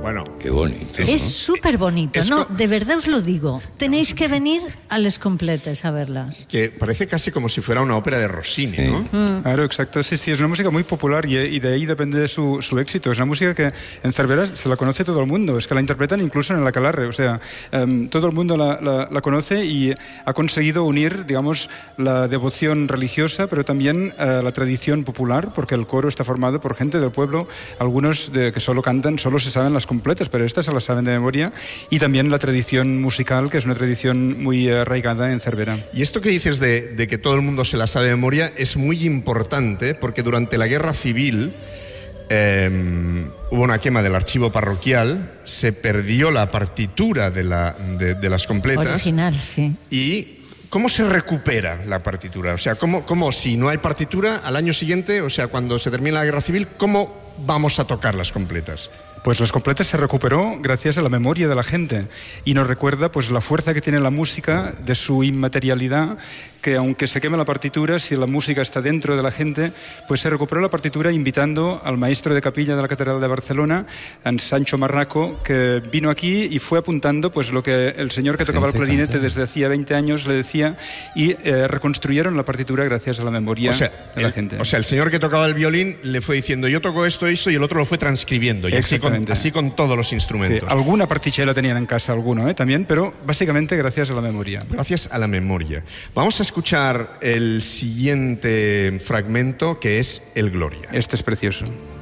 Bueno, qué bonito. Es súper bonito, ¿no? De verdad os lo digo. Tenéis que venir a Les Completes a verlas. que parece casi como si fuera una ópera de Rossini, Sí. ¿no? Claro, exacto. Sí, sí, es una música muy popular y de ahí depende de su éxito. Es una música que en Cervera se la conoce todo el mundo. Es que la interpretan incluso en el Aquelarre. O sea, todo el mundo la conoce y ha conseguido unir, digamos, la devoción religiosa, pero también la tradición popular, porque el coro está formado por gente del pueblo, algunos que solo cantan, solo se saben las completas, pero estas se las saben de memoria, y también la tradición musical, que es una tradición muy arraigada en Cervera. Y esto que dices de que todo el mundo se la sabe de memoria es muy importante porque durante la Guerra Civil hubo una quema del archivo parroquial, se perdió la partitura de las completas. Original, sí. ¿Y cómo se recupera la partitura? O sea, ¿cómo si no hay partitura al año siguiente, o sea, cuando se termina la Guerra Civil, cómo vamos a tocar las completas? Pues las completas se recuperó gracias a la memoria de la gente y nos recuerda pues la fuerza que tiene la música, de su inmaterialidad, que aunque se queme la partitura, si la música está dentro de la gente, pues se recuperó la partitura invitando al maestro de capilla de la Catedral de Barcelona, a Sancho Marraco, que vino aquí y fue apuntando pues lo que el señor que tocaba el clarinete desde hacía 20 años le decía, y reconstruyeron la partitura gracias a la memoria de la gente. O sea, el señor que tocaba el violín le fue diciendo yo toco esto, y el otro lo fue transcribiendo, y así con todos los instrumentos. Sí, alguna partichela tenían en casa, alguno también, pero básicamente gracias a la memoria. Gracias a la memoria. Vamos a escuchar el siguiente fragmento, que es el Gloria. Este es precioso.